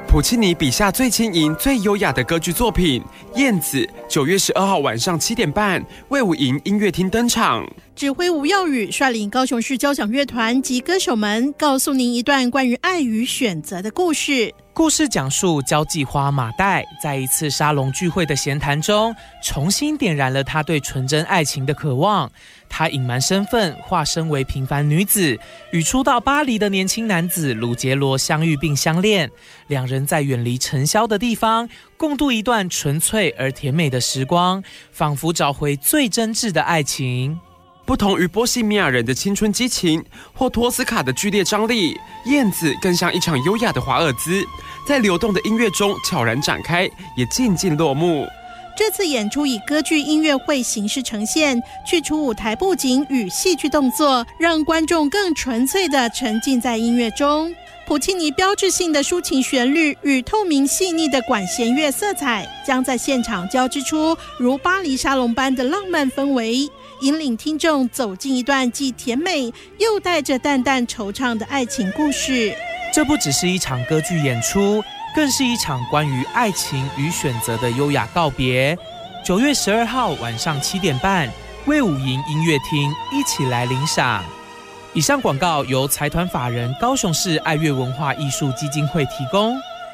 普契尼笔下最轻盈、最优雅的歌剧作品《燕子》，9月12号晚上7点半，卫武营音乐厅登场。 指挥吴耀宇率领高雄市交响乐团及歌手们，告诉您一段关于爱与选择的故事。 故事讲述交际花马黛在一次沙龙聚会的闲谈中，重新点燃了她对纯真爱情的渴望。她隐瞒身份，化身为平凡女子，与初到巴黎的年轻男子鲁杰罗相遇并相恋。两人在远离尘嚣的地方，共度一段纯粹而甜美的时光，仿佛找回最真挚的爱情。 不同于波西米亚人的青春激情或托斯卡的剧烈张力，燕子更像一场优雅的华尔兹，在流动的音乐中悄然展开，也静静落幕。 这次演出以歌剧音乐会形式呈现，去除舞台布景与戏剧动作，让观众更纯粹地沉浸在音乐中。普契尼标志性的抒情旋律与透明细腻的管弦乐色彩，将在现场交织出如巴黎沙龙般的浪漫氛围，引领听众走进一段既甜美又带着淡淡惆怅的爱情故事。 这不只是一场歌剧演出，更是一场关于爱情与选择的优雅告别。9月12号晚上7点半，卫武营音乐厅，一起来领赏。以上广告由财团法人高雄市爱乐文化艺术基金会提供。